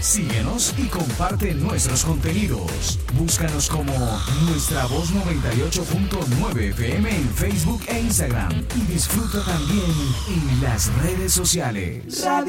Síguenos y comparte nuestros contenidos. Búscanos como Nuestra Voz 98.9 FM en Facebook e Instagram y disfruta también en las redes sociales. Radio